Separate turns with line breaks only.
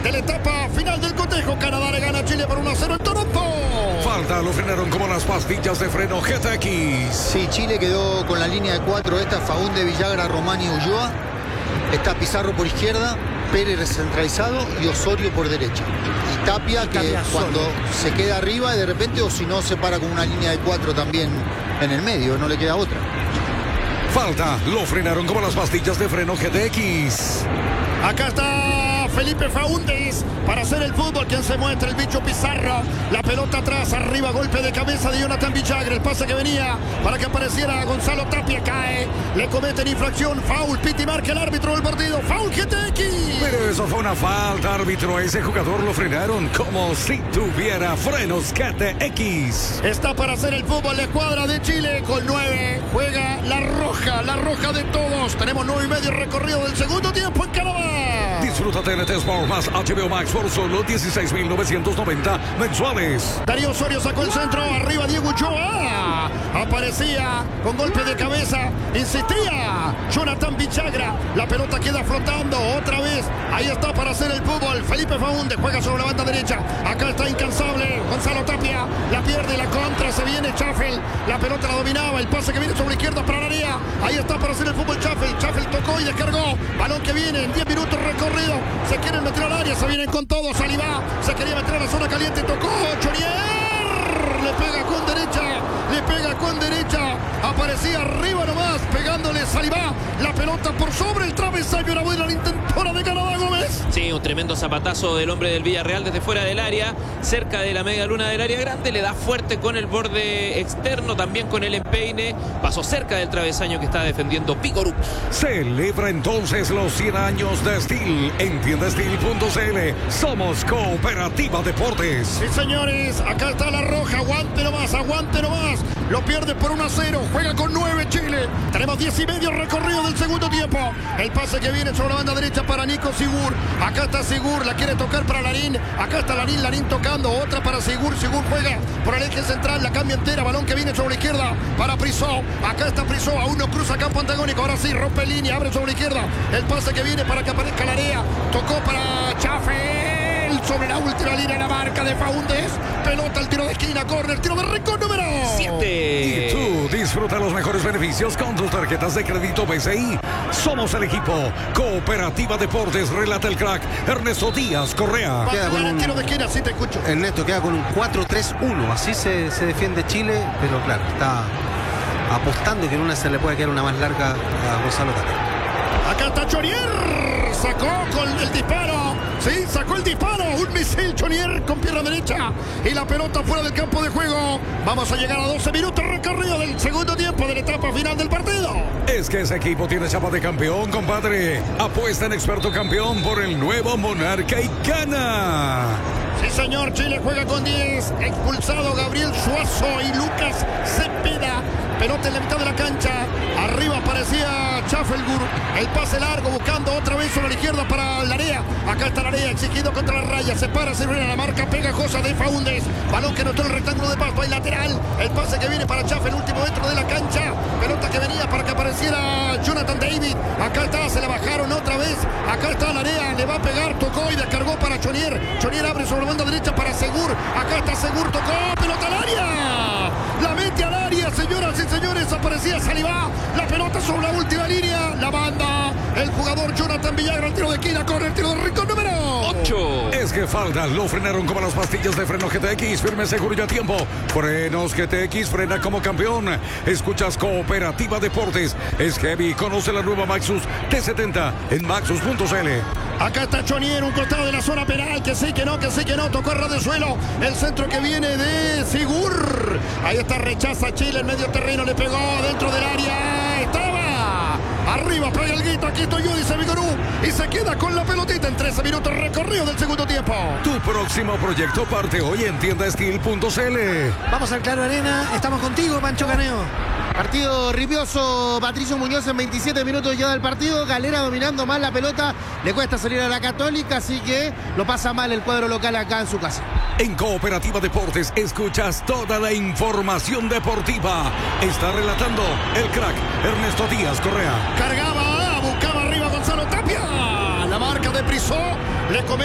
de la etapa final del cotejo. Canadá le gana a Chile por 1-0 en Toronto.
Falta, lo frenaron como las pastillas de freno GTX.
Sí, Chile quedó con la línea de 4 esta, Faúndez, Villagra, Román y Ulloa. Está Pizarro por izquierda, Pérez centralizado y Osorio por derecha. Y Tapia, que
Tapia
cuando
solo
se queda arriba y de repente, o si no, se para con una línea de 4 también en el medio, no le queda otra.
Falta, lo frenaron como las pastillas de freno GTX.
Acá está Felipe Faúndez para hacer el fútbol. Quien se muestra, el bicho Pizarro. La pelota atrás, arriba, golpe de cabeza de Jonathan Villagra. El pase que venía para que apareciera Gonzalo Tapia cae. Le cometen infracción, foul, piti marca el árbitro del partido. Foul GTX.
Pero eso fue una falta, árbitro. A ese jugador lo frenaron como si tuviera frenos GTX.
Está para hacer el fútbol la escuadra de Chile con 9. Juega la roja de todos. Tenemos 9:30 recorrido del segundo tiempo en Canadá.
Disfruta TNT Sport más HBO Max por solo 16.990 mensuales.
Darío Osorio sacó el centro, arriba Diego Ochoa. Aparecía con golpe de cabeza, insistía Jonathan Villagra. La pelota queda flotando otra vez. Ahí está para hacer el fútbol. Felipe Faúndez juega sobre la banda derecha. Acá está incansable Gonzalo Tapia. La pierde, la contra, se viene Chaffel. La pelota la dominaba, el pase que viene sobre la izquierda para la área. Ahí está para hacer el fútbol Chaffel. Chaffel tocó y descargó. Balón que viene en 10 minutos recorrido. Se quieren meter al área, se vienen con todo. Salivá se quería meter a la zona caliente, tocó Chonier. Le pega con derecha. Aparecía arriba nomás, pegándole Salivá. La pelota por sobre el travesaño. Era buena la intentora de Canadá, Gómez.
Sí, un tremendo zapatazo del hombre del Villarreal desde fuera del área, cerca de la media luna del área grande. Le da fuerte con el borde externo, también con el empeine. Pasó cerca del travesaño que está defendiendo Picorux.
Celebra entonces los 100 años de Steel. En tiendasteel.cl. Somos Cooperativa Deportes.
Sí, señores, acá está la roja. Aguante nomás. Lo pierde por 1-0. Juega con 9 Chile. Tenemos 10:30 recorrido del segundo tiempo. El pase que viene sobre la banda derecha para Nico Sigur. Acá está Sigur, la quiere tocar para Larín. Acá está Larín tocando. Otra para Sigur. Sigur juega por el eje central. La cambia entera. Balón que viene sobre la izquierda para Prisó. Acá está Prisó. Aún no cruza campo antagónico. Ahora sí, rompe línea. Abre sobre la izquierda. El pase que viene para que aparezca Larea. Tocó para Chaffel. Sobre la última línea, la marca de Faúndez. Pelota, el tiro de esquina, corre, el tiro de rincón número
7.
Y tú disfruta los mejores beneficios con tus tarjetas de crédito BCI. Somos el equipo Cooperativa Deportes. Relata el crack Ernesto Díaz Correa.
Va a jugar el tiro de esquina, sí te escucho.
Ernesto queda con un 4-3-1. Así se defiende Chile, pero claro, está apostando que en una se le puede quedar una más larga a Gonzalo Tapia.
Acá está Chonier. Sacó con el disparo. Sí, sacó el disparo. Un misil Chonier con pierna derecha. Y la pelota fuera del campo de juego. Vamos a llegar a 12 minutos recorrido del segundo tiempo de la etapa final del partido.
Es que ese equipo tiene chapa de campeón, compadre. Apuesta en experto campeón por el nuevo Monarca y gana.
Sí, señor. Chile juega con 10. Expulsado Gabriel Suazo y Lucas Cepeda. Pelota en la mitad de la cancha. Arriba aparecía Schaffelgur. El pase largo buscando otra vez sobre la izquierda para Larea. Acá está Larea exigiendo contra la raya. Se para, se viene la marca pegajosa de Faúndez. Balón que notó el rectángulo de pasto. Hay lateral. El pase que viene para Chaffel, último dentro de la cancha. Pelota que venía para que apareciera Jonathan David. Acá está, se la bajaron otra vez. Acá está Larea. Le va a pegar, tocó y descargó para Chonier. Chonier abre sobre la banda derecha para Segur. Acá está Segur, tocó. Pelota al área. La mete al área, señoras y señores. Aparecía Salivá. La pelota sobre la última línea. La banda. El jugador Jonathan Villagra. El tiro de esquina. Corre el tiro de rincón número
8.
Es que falta. Lo frenaron como las pastillas de freno GTX. Firme, seguro y a tiempo. Frenos GTX. Frena como campeón. Escuchas Cooperativa Deportes. Es heavy. Conoce la nueva Maxus T70 en maxus.cl.
Acá está Chonier, un costado de la zona penal. Que sí, que no. Tocó ras de suelo. El centro que viene de Sigur. Ahí está, rechaza Chile en medio terreno. Le pegó dentro del área. Estaba arriba, pega el grito. Aquí estoy yo, dice Vigorú. Y se queda con la pelotita en 13 minutos recorrido del segundo tiempo.
Tu próximo proyecto parte hoy en tiendasteel.cl.
Vamos al Claro Arena. Estamos contigo, Pancho Caneo.
Partido ripioso, Patricio Muñoz en 27 minutos ya del partido. Galera dominando más la pelota. Le cuesta salir a la Católica, así que lo pasa mal el cuadro local acá en su casa.
En Cooperativa Deportes escuchas toda la información deportiva. Está relatando el crack Ernesto Díaz Correa.
Cargaba, buscaba arriba Gonzalo Tapia. La marca de Prisó. Le